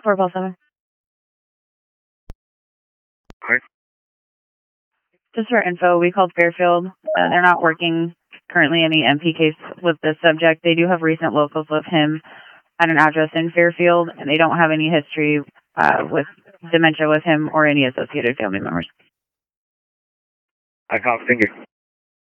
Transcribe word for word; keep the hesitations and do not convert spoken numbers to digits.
four Ball seven. Hi. Just for info, we called Fairfield. Uh, they're not working currently any M P case with this subject. They do have recent locals with him at an address in Fairfield, and they don't have any history uh, with dementia with him or any associated family members. I can't think of